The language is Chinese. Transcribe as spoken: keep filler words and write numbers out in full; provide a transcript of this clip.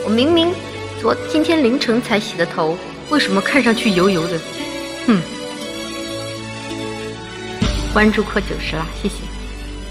我明明昨今天凌晨才洗的头，为什么看上去油油的？哼！关注扣九十啦，谢谢。